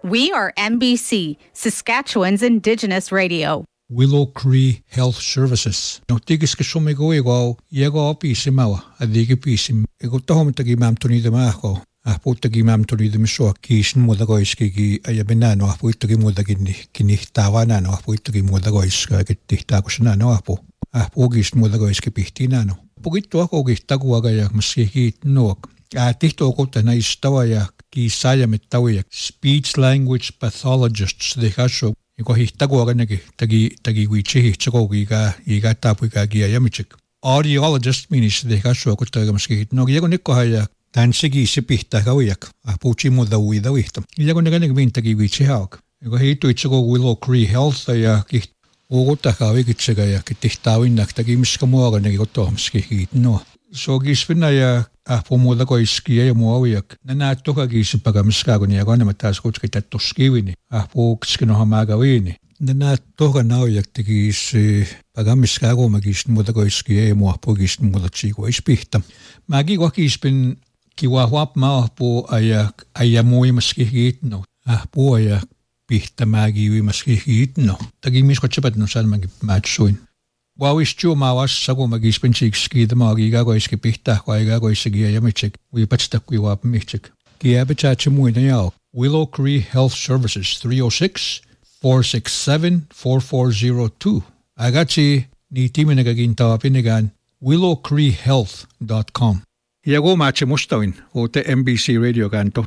We are NBC, Saskatchewan's Indigenous radio. Willow Cree Health Services. No tigis ke sumigo ego yego pisima adigi pisim. Ego tohom tagi mam tuni de maho. Apo tagi mam tuni de miso kisn modago iski ayabenano apo tagi modagini kini tawana no apo tagi modago iska getihta kusna no apo. Apo gis modago iski pihtina no. Pogito ako gistagu agaya maski noak. Tihto ko tana istawaya ki saya metawiyak speech language pathologists de hasho. Iko hihtagu aganagi tagi wichi hichako iga tapu iga gia yamichik. Audiologist minis de hasho ko taga maski no yego nikko haya tansigi sipihta kawiyak. Apuchi mo da wihtam. Yego naganig min tagi wichi hauk. Iko hito ichako Willow Cree Health ya ki ogota kawigitsaga ya kitihtawinak tagi miskamo aganagi ko to maski no. So gispina ya pomoda ko iski ya moawiyak. Nanato ka gisipaga miskago niya ko na matas ko kita toskiwini. Po kino hamagawini. Nanato ka nawiyak tigis pagamiskago magis moda ko iski ya moapo gis moda chigo ispihtam. Magi ko gispin kiwahwap ma po ayamoy maskihit no. Po ayak pihta magiwi maskihit no. Tagimis ko chapat no saan matsuin. Wawis mawas sago magispin chikski the magiga go iski pihta ko aiga go isigi yamichik. We patsta kiwap michik. Kiabechachi muinayao. Willow Cree Health Services 306-467-4402. Agachi ni timinagagintawa pinigan willowcreehealth.com. Iago machi mustawin o te NBC radio ganto.